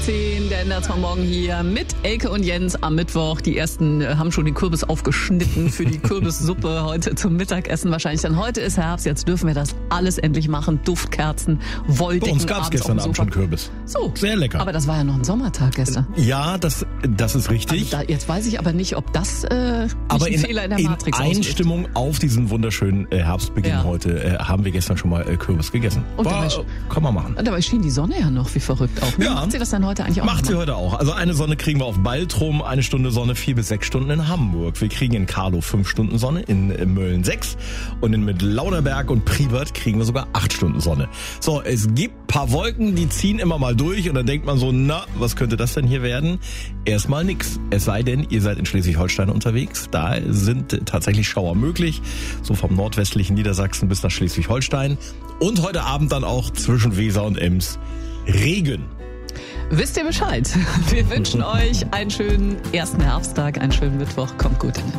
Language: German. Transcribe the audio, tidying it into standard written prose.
10, der Ender von morgen hier mit Elke und Jens am Mittwoch. Die ersten haben schon den Kürbis aufgeschnitten für die Kürbissuppe heute zum Mittagessen. Wahrscheinlich dann heute ist Herbst, jetzt dürfen wir das alles endlich machen. Duftkerzen, Wolldecken. Bei uns gab es gestern Abend schon Kürbis. So. Sehr lecker. Aber das war ja noch ein Sommertag gestern. Ja, das ist richtig. Also jetzt weiß ich aber nicht, ob das nicht ein Fehler in der Matrix in Einstimmung auf diesen wunderschönen Herbstbeginn heute haben wir gestern schon mal Kürbis gegessen. Und kann man machen. Und dabei schien die Sonne ja noch wie verrückt auch. Ne? Ja. Macht sie das dann heute eigentlich auch? Macht sie heute auch. Also eine Sonne kriegen wir auf Baltrum, 1 Stunde Sonne, 4 bis 6 Stunden in Hamburg. Wir kriegen in Karlow 5 Stunden Sonne, in Mölln 6 und in Lauderberg und Pribert kriegen wir sogar 8 Stunden Sonne. So, es gibt ein paar Wolken, die ziehen immer mal durch und dann denkt man so, na, was könnte das denn hier werden? Erstmal nix. Es sei denn, ihr seid in Schleswig-Holstein unterwegs. Da sind tatsächlich Schauer möglich, so vom nordwestlichen Niedersachsen bis nach Schleswig-Holstein. Und heute Abend dann auch zwischen Weser und Ems Regen. Wisst ihr Bescheid? Wir wünschen euch einen schönen ersten Herbsttag, einen schönen Mittwoch. Kommt gut hin.